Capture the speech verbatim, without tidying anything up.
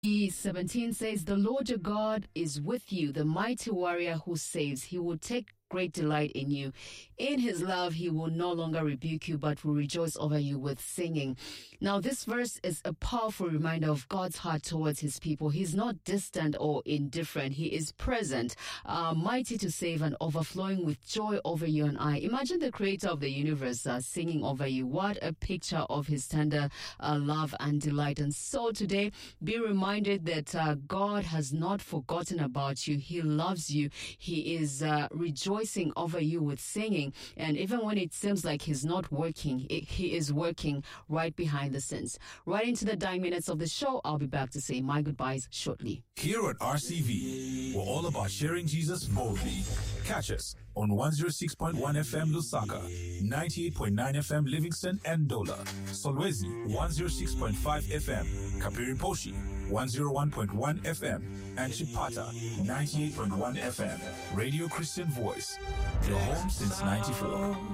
seventeen says, "The Lord your God is with you, the mighty warrior who saves. He will take great delight in you. In his love, he will no longer rebuke you, but will rejoice over you with singing." Now, this verse is a powerful reminder of God's heart towards his people. He's not distant or indifferent. He is present, uh, mighty to save and overflowing with joy over you and I. Imagine the creator of the universe uh, singing over you. What a picture of his tender uh, love and delight. And so today, be reminded that uh, God has not forgotten about you. He loves you. He is uh, rejoicing over you with singing. And even when it seems like he's not working, it, he is working right behind the scenes. Right into the dying minutes of the show, I'll be back to say my goodbyes shortly. Here at R C V, we're all about sharing Jesus boldly. Catch us on one oh six point one F M Lusaka, ninety-eight point nine F M Livingston and Dola, Solwezi one oh six point five F M, Kapiri Poshi one oh one point one F M, and Chipata ninety-eight point one F M. Radio Christian Voice, your home since ninety-four.